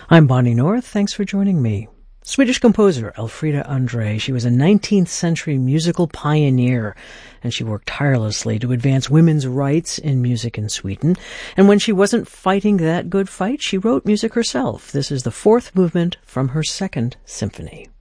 I'm Bonnie North. Thanks for joining me. Swedish composer Elfrida Andre. She was a 19th century musical pioneer, and she worked tirelessly to advance women's rights in music in Sweden. And when she wasn't fighting that good fight, she wrote music herself. This is the fourth movement from her second symphony.